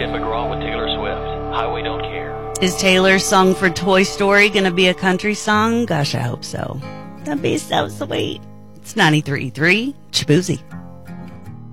Tim McGraw with Taylor Swift. Highway Don't Care. Is Taylor's song for Toy Story going to be a country song? Gosh, I hope so. That'd be so sweet. It's 93.3 Chaboozy.